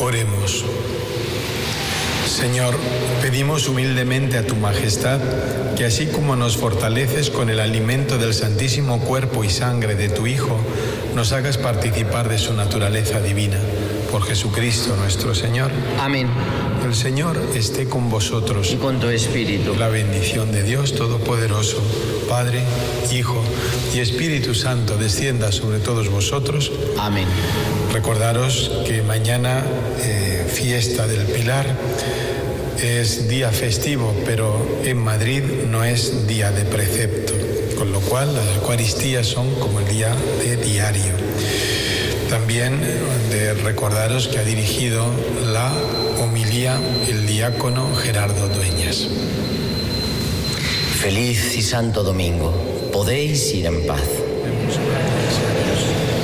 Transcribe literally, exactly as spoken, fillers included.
Oremos. Señor, pedimos humildemente a tu majestad que así como nos fortaleces con el alimento del santísimo cuerpo y sangre de tu Hijo, nos hagas participar de su naturaleza divina. Por Jesucristo nuestro Señor. Amén. El Señor esté con vosotros. Y con tu espíritu. La bendición de Dios Todopoderoso, Padre, Hijo y Espíritu Santo, descienda sobre todos vosotros. Amén. Recordaros que mañana, eh, fiesta del Pilar, es día festivo, pero en Madrid no es día de precepto, con lo cual las Eucaristías son como el día de diario. También de recordaros que ha dirigido la homilía el diácono Gerardo Dueñas. Feliz y santo domingo. Podéis ir en paz. Demos gracias a Dios.